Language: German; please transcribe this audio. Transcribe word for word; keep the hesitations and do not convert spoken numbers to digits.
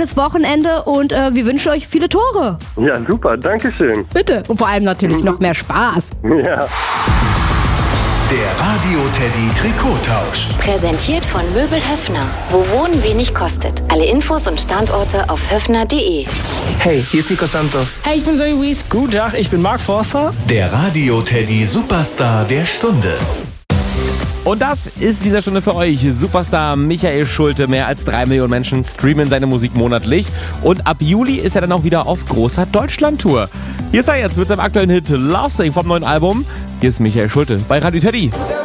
schönes Wochenende und äh, wir wünschen euch viele Tore. Ja, super, danke schön. Bitte. Und vor allem natürlich noch mehr Spaß. Ja. Der Radio Teddy Trikottausch. Präsentiert von Möbel Höffner. Wo Wohnen wenig kostet. Alle Infos und Standorte auf höffner punkt de. Hey, hier ist Nico Santos. Hey, ich bin Zoe Wies. Guten Tag, ich bin Mark Forster. Der Radio Teddy Superstar der Stunde. Und das ist dieser Stunde für euch. Superstar Michael Schulte. Mehr als drei Millionen Menschen streamen seine Musik monatlich. Und ab Juli ist er dann auch wieder auf großer Deutschland-Tour. Hier ist er jetzt mit seinem aktuellen Hit Love Sing vom neuen Album. Hier ist Michael Schulte bei Radio Teddy.